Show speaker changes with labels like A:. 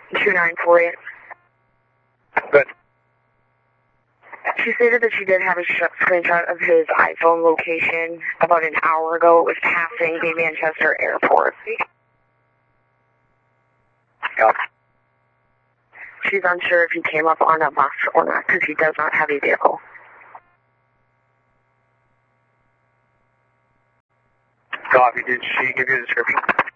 A: 2948.
B: Good.
A: She stated that she did have a screenshot of his iPhone location about an hour ago. It was passing the Manchester airport.
B: Yep.
A: She's unsure if he came up on a bus or not because he does not have a vehicle.
B: Copy. Did she give you a description?